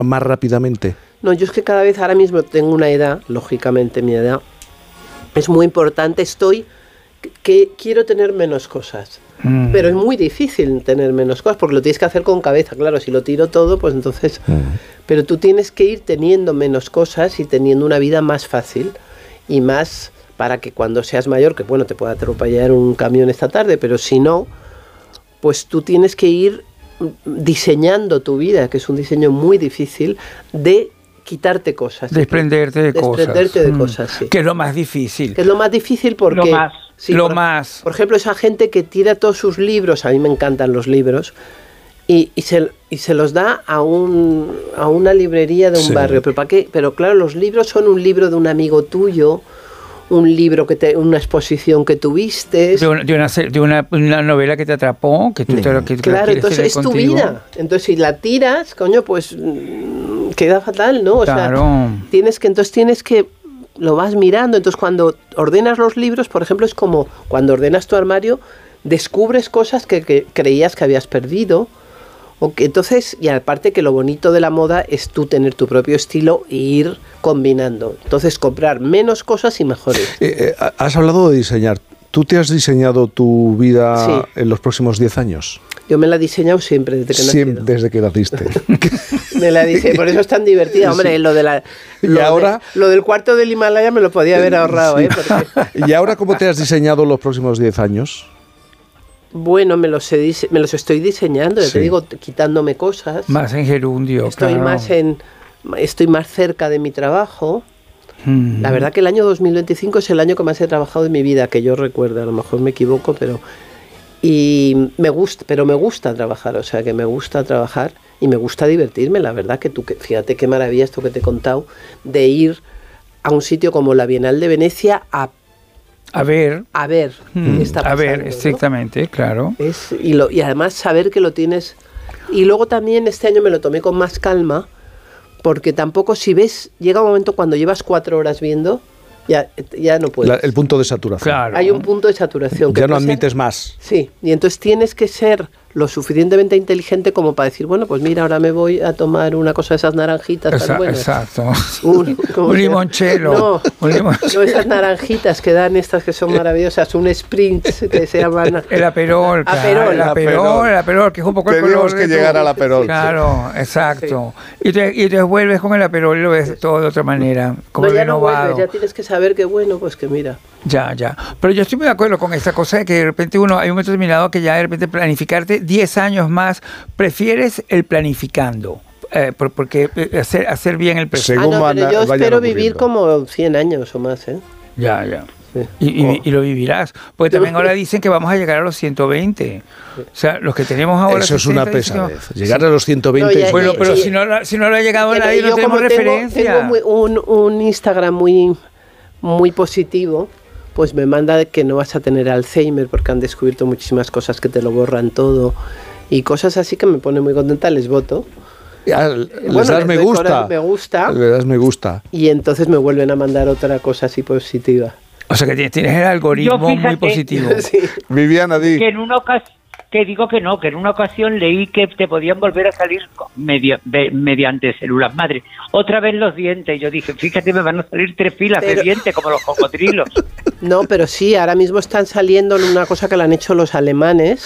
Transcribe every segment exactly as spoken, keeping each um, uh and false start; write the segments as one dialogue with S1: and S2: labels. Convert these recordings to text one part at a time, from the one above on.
S1: más rápidamente?
S2: No, yo es que cada vez ahora mismo tengo una edad, lógicamente mi edad, es muy importante, estoy, que quiero tener menos cosas. Mm. Pero es muy difícil tener menos cosas, porque lo tienes que hacer con cabeza, claro, si lo tiro todo, pues entonces... Mm. Pero tú tienes que ir teniendo menos cosas y teniendo una vida más fácil y más para que cuando seas mayor, que bueno, te pueda atropellar un camión esta tarde, pero si no, pues tú tienes que ir diseñando tu vida, que es un diseño muy difícil, de quitarte cosas.
S3: Desprenderte de, de cosas.
S2: Desprenderte de mm. cosas, sí.
S3: Que es lo más difícil.
S2: Que es lo más difícil porque...
S3: Lo más.
S2: Sí,
S3: lo
S2: por,
S3: más.
S2: Por ejemplo, esa gente que tira todos sus libros, a mí me encantan los libros, y, y, se, y se los da a, un, a una librería de un sí. barrio. ¿Pero para qué? Pero claro, los libros son un libro de un amigo tuyo, un libro, que te, una exposición que tuviste.
S3: De, una, de, una, de una, una novela que te atrapó, que tú sí. te lo que
S2: Claro, entonces es contigo. Tu vida. Entonces si la tiras, coño, pues queda fatal, ¿no? O
S3: claro.
S2: sea, tienes que, entonces tienes que, lo vas mirando. Entonces cuando ordenas los libros, por ejemplo, es como cuando ordenas tu armario, descubres cosas que, que creías que habías perdido. O que, entonces, y aparte que lo bonito de la moda es tú tener tu propio estilo e ir combinando. Entonces, comprar menos cosas y mejores.
S1: Eh, eh, has hablado de diseñar. ¿Tú te has diseñado tu vida sí. en los próximos diez años?
S2: Yo me la he diseñado siempre, desde que nací.
S1: Siempre, desde que naciste.
S2: Me la diseñé, por eso es tan divertida. Hombre, lo, de la, lo,
S1: ¿Y ahora?
S2: De, lo del cuarto del Himalaya me lo podía haber ahorrado. Sí. ¿eh? Porque...
S1: ¿Y ahora cómo te has diseñado los próximos diez años?
S2: Bueno, me los, he, me los estoy diseñando, sí. te digo, quitándome cosas.
S3: Más en gerundio,
S2: estoy
S3: claro.
S2: más en, estoy más cerca de mi trabajo. Mm. La verdad que el año dos mil veinticinco es el año que más he trabajado en mi vida, que yo recuerdo, a lo mejor me equivoco, pero... Y me gusta, pero me gusta trabajar, o sea, que me gusta trabajar y me gusta divertirme, la verdad que tú, que, fíjate qué maravilla esto que te he contado, de ir a un sitio como la Bienal de Venecia a
S3: A ver.
S2: A ver.
S3: Hmm,
S2: qué está pasando,
S3: a ver, estrictamente, ¿no? Claro.
S2: Es, y, lo, y además saber que lo tienes... Y luego también este año me lo tomé con más calma, porque tampoco si ves, llega un momento cuando llevas cuatro horas viendo, ya, ya no puedes.
S1: La, el punto de saturación.
S2: Claro. Hay un punto de saturación.
S1: Ya
S2: que
S1: no admites
S2: ser,
S1: más.
S2: Sí, y entonces tienes que ser lo suficientemente inteligente como para decir, bueno, pues mira, ahora me voy a tomar una cosa de esas naranjitas
S3: Esa,
S2: tan buenas.
S3: Exacto.
S2: Un,
S3: un limonchelo.
S2: No,
S3: un limonchelo.
S2: No, esas naranjitas que dan estas que son maravillosas, un sprint que se llaman...
S3: El aperol, claro,
S2: aperol.
S3: El aperol, el aperol, que es un poco el
S1: color. Tenemos que llegar al aperol.
S3: Claro, exacto. Sí. Y, te, y te vuelves con el aperol y lo ves todo de otra manera, como
S2: no, ya
S3: renovado.
S2: No vuelves, ya tienes que saber que bueno, pues que mira...
S3: Ya, ya. Pero yo estoy muy de acuerdo con esta cosa de que de repente uno, hay un momento determinado que ya de repente planificarte diez años más, prefieres el planificando, eh, por, porque hacer, hacer bien el presente.
S2: Ah, no, pero yo espero vivir como cien años o más, ¿eh?
S3: Ya, ya. Sí. Y, y, oh. y lo vivirás. Porque también ahora dicen que vamos a llegar a los ciento veinte. O sea, los que tenemos ahora...
S1: Eso es una pesadez. Que... Llegar a los ciento veinte...
S2: No, ya,
S3: bueno,
S2: ya,
S3: pero
S2: ya,
S3: si, no, si no lo ha llegado
S2: ya,
S3: nadie, no tenemos
S2: tengo,
S3: referencia.
S2: Tengo muy, un, un Instagram muy, muy positivo, pues me manda que no vas a tener Alzheimer porque han descubierto muchísimas cosas que te lo borran todo y cosas así que me pone muy contenta, les voto.
S1: Ya, les bueno, das me gusta.
S2: me gusta.
S1: Les das me gusta.
S2: Y entonces me vuelven a mandar otra cosa así positiva.
S3: O sea que tienes, tienes el algoritmo fíjate, muy positivo.
S2: Sí.
S1: Viviana, di.
S4: Que en una ocasión, que digo que no, que en una ocasión leí que te podían volver a salir media, be, mediante células madre. Otra vez los dientes. Yo dije, fíjate, me van a salir tres filas pero... de dientes como los cocodrilos.
S2: No, pero sí, ahora mismo están saliendo en una cosa que la han hecho los alemanes.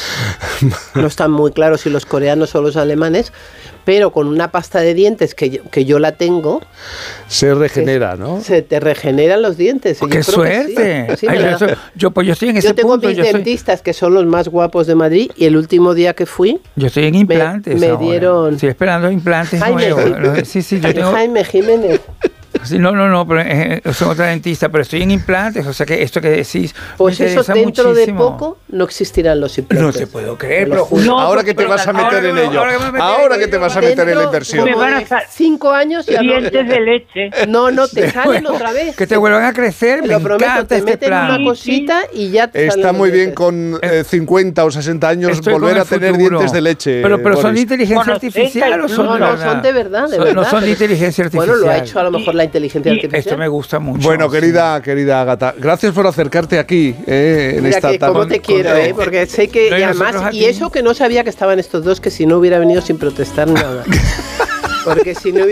S2: No están muy claros si los coreanos o los alemanes, pero con una pasta de dientes que yo, que yo la tengo...
S1: Se regenera, ¿no?
S2: Se te regeneran los dientes.
S3: ¡Oh, ¡qué suerte!
S2: Sí. Sí,
S3: Ay, yo, soy, yo, pues yo estoy en ese
S2: yo tengo
S3: punto.
S2: mis
S3: yo
S2: dentistas
S3: soy...
S2: que son los más guapos de Madrid y el último día que fui...
S3: Yo estoy en implantes
S2: Me, me
S3: ahora.
S2: dieron...
S3: Estoy esperando implantes
S2: Jaime,
S3: nuevos. Sí, sí, yo tengo...
S2: Jaime Jiménez.
S3: Sí, no, no, no, pero eh, soy otra dentista, pero estoy en implantes, o sea que esto que decís
S2: pues
S3: me
S2: eso dentro
S3: muchísimo.
S2: de poco no existirán los implantes.
S3: No te puedo creer, pero
S2: no,
S1: ahora que te vas a meter en ello, ahora que te vas a meter en la inversión.
S2: Me van a cinco años y
S4: dientes de leche.
S2: No, no te salen otra vez.
S3: Que te vuelvan a crecer,
S2: te
S3: me
S2: lo prometo,
S3: encanta
S2: te
S3: este
S2: meten
S3: plan.
S2: una cosita y ya te
S1: Está muy bien con eh, cincuenta o sesenta años
S3: Estoy
S1: volver a tener
S3: futuro.
S1: dientes de leche.
S3: Pero, pero son de inteligencia
S4: bueno,
S3: artificial o son
S2: no,
S3: de
S2: no,
S3: verdad.
S2: son de verdad, de
S3: son,
S2: verdad.
S3: No son de inteligencia artificial.
S2: Bueno, lo ha hecho a lo mejor la inteligencia
S4: y
S2: artificial.
S3: Esto me gusta mucho.
S1: Bueno, querida, querida Ágata, gracias por acercarte aquí eh, en
S2: Mira
S1: esta
S2: que cómo te quiero, eh, porque sé que
S3: no,
S2: y además y eso que no sabía que estaban estos dos, que si no hubiera venido sin protestar nada. Porque si no hubiera